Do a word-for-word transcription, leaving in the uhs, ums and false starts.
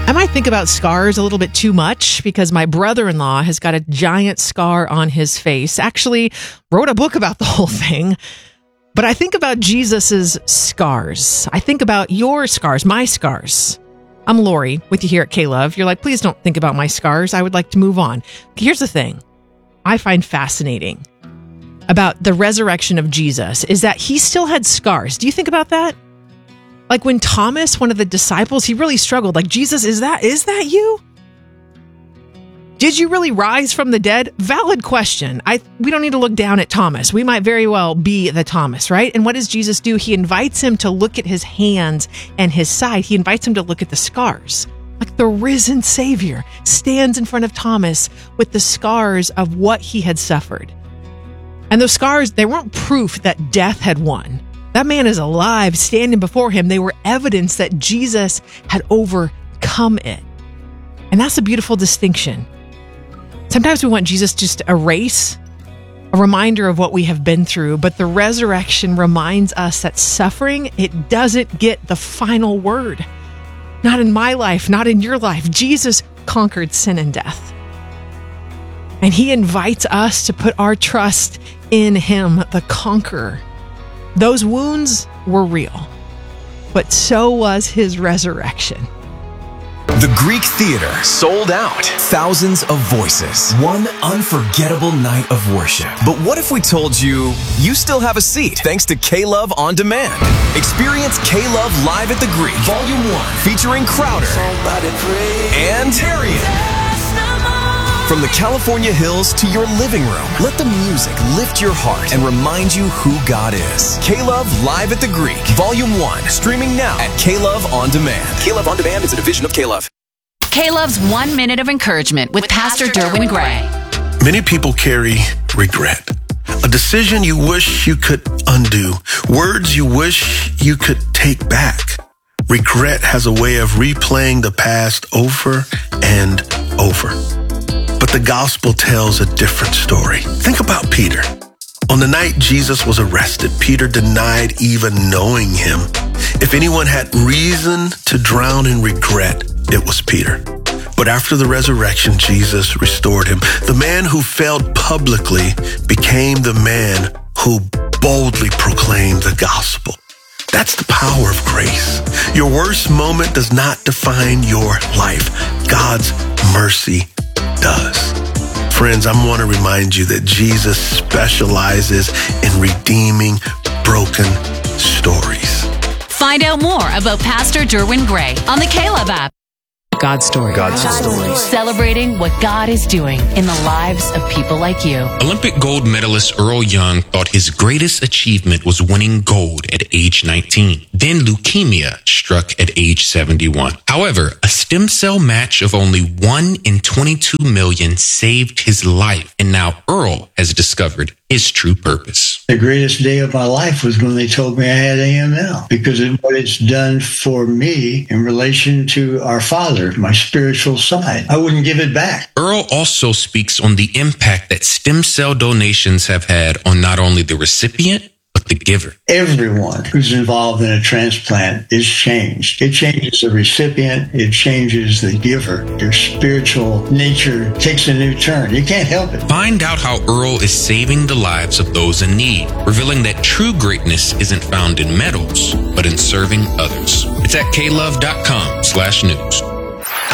I might think about scars a little bit too much because my brother-in-law has got a giant scar on his face. Actually, wrote a book about the whole thing. But I think about Jesus's scars. I think about your scars, my scars. I'm Lori with you here at K-Love. You're like, please don't think about my scars. I would like to move on. Here's the thing I find fascinating about the resurrection of Jesus is that he still had scars. Do you think about that? Like when Thomas, one of the disciples, he really struggled. Like, Jesus, is that is that you? Did you really rise from the dead? Valid question. I we don't need to look down at Thomas. We might very well be the Thomas, right? And what does Jesus do? He invites him to look at his hands and his side. He invites him to look at the scars. Like the risen Savior stands in front of Thomas with the scars of what he had suffered. And those scars, they weren't proof that death had won. That man is alive, standing before him. They were evidence that Jesus had overcome it. And that's a beautiful distinction. Sometimes we want Jesus just to erase a reminder of what we have been through, but the resurrection reminds us that suffering, it doesn't get the final word. Not in my life, not in your life. Jesus conquered sin and death. And he invites us to put our trust in him, the conqueror. Those wounds were real, but so was his resurrection. The Greek Theater sold out. Thousands of voices. One unforgettable night of worship. But what if we told you you still have a seat thanks to K-Love On Demand? Experience K-Love Live at the Greek, Volume one, featuring Crowder and Tarian. From the California hills to your living room, let the music lift your heart and remind you who God is. K-Love Live at the Greek, Volume one, streaming now at K-Love On Demand. K-Love On Demand is a division of K-Love. K-Love's One Minute of Encouragement with, with Pastor, Pastor Derwin Gray. Many people carry regret. A decision you wish you could undo. Words you wish you could take back. Regret has a way of replaying the past over and over. But the gospel tells a different story. Think about Peter. On the night Jesus was arrested, Peter denied even knowing him. If anyone had reason to drown in regret, it was Peter. But after the resurrection, Jesus restored him. The man who failed publicly became the man who boldly proclaimed the gospel. That's the power of grace. Your worst moment does not define your life. God's mercy does. Friends, I want to remind you that Jesus specializes in redeeming broken stories. Find out more about Pastor Derwin Gray on the K-Love app. God's story. God's story. Celebrating what God is doing in the lives of people like you. Olympic gold medalist Earl Young thought his greatest achievement was winning gold at age nineteen. Then leukemia struck at age seventy-one. However, a stem cell match of only one in twenty-two million saved his life. And now Earl has discovered his true purpose. The greatest day of my life was when they told me I had A M L, because of what it's done for me in relation to our Father, my spiritual side. I wouldn't give it back. Earl also speaks on the impact that stem cell donations have had on not only the recipient, but the giver. Everyone who's involved in a transplant is changed. It changes the recipient. It changes the giver. Your spiritual nature takes a new turn. You can't help it. Find out how Earl is saving the lives of those in need, revealing that true greatness isn't found in medals, but in serving others. It's at klove.com slash news.